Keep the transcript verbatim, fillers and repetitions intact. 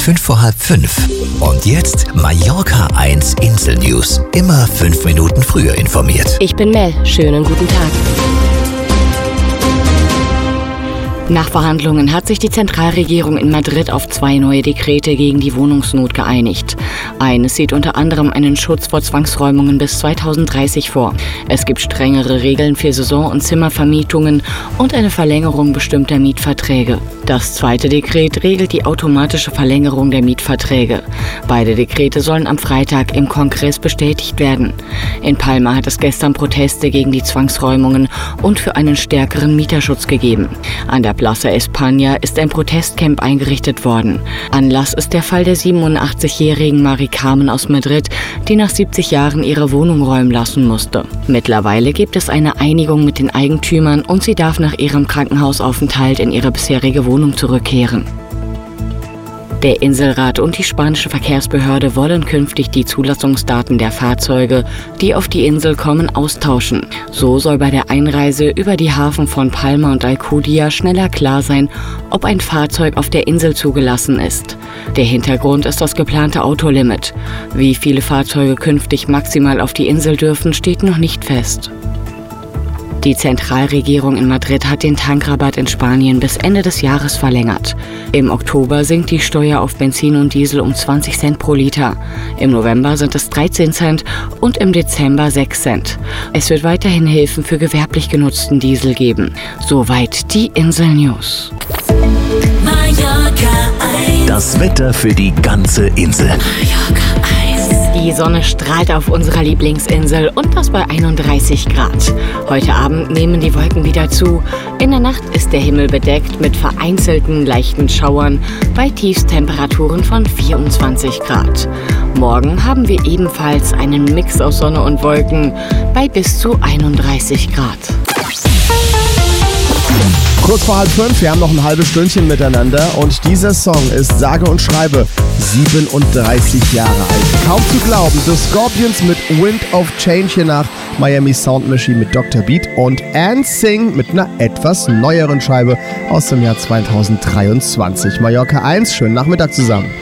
fünf vor halb fünf. Und jetzt Mallorca eins Insel News. Immer fünf Minuten früher informiert. Ich bin Mel. Schönen guten Tag. Nach Verhandlungen hat sich die Zentralregierung in Madrid auf zwei neue Dekrete gegen die Wohnungsnot geeinigt. Eines sieht unter anderem einen Schutz vor Zwangsräumungen bis zweitausenddreißig vor. Es gibt strengere Regeln für Saison- und Zimmervermietungen und eine Verlängerung bestimmter Mietverträge. Das zweite Dekret regelt die automatische Verlängerung der Mietverträge. Beide Dekrete sollen am Freitag im Kongress bestätigt werden. In Palma hat es gestern Proteste gegen die Zwangsräumungen und für einen stärkeren Mieterschutz gegeben. An der Plaza España ist ein Protestcamp eingerichtet worden. Anlass ist der Fall der siebenundachtzigjährigen Mari Carmen aus Madrid, die nach siebzig Jahren ihre Wohnung räumen lassen musste. Mittlerweile gibt es eine Einigung mit den Eigentümern und sie darf nach ihrem Krankenhausaufenthalt in ihre bisherige Wohnung zurückkehren. Der Inselrat und die spanische Verkehrsbehörde wollen künftig die Zulassungsdaten der Fahrzeuge, die auf die Insel kommen, austauschen. So soll bei der Einreise über die Hafen von Palma und Alcudia schneller klar sein, ob ein Fahrzeug auf der Insel zugelassen ist. Der Hintergrund ist das geplante Autolimit. Wie viele Fahrzeuge künftig maximal auf die Insel dürfen, steht noch nicht fest. Die Zentralregierung in Madrid hat den Tankrabatt in Spanien bis Ende des Jahres verlängert. Im Oktober sinkt die Steuer auf Benzin und Diesel um zwanzig Cent pro Liter. Im November sind es dreizehn Cent und im Dezember sechs Cent. Es wird weiterhin Hilfen für gewerblich genutzten Diesel geben. Soweit die Insel News. Das Wetter für die ganze Insel. Die Sonne strahlt auf unserer Lieblingsinsel und das bei einunddreißig Grad. Heute Abend nehmen die Wolken wieder zu. In der Nacht ist der Himmel bedeckt mit vereinzelten leichten Schauern bei Tiefstemperaturen von vierundzwanzig Grad. Morgen haben wir ebenfalls einen Mix aus Sonne und Wolken bei bis zu einunddreißig Grad. Kurz vor halb fünf, wir haben noch ein halbes Stündchen miteinander und dieser Song ist sage und schreibe siebenunddreißig Jahre alt. Kaum zu glauben, The Scorpions mit Wind of Change hier nach Miami Sound Machine mit Doktor Beat und NSYNC mit einer etwas neueren Scheibe aus dem Jahr zweitausenddreiundzwanzig. Mallorca eins, schönen Nachmittag zusammen.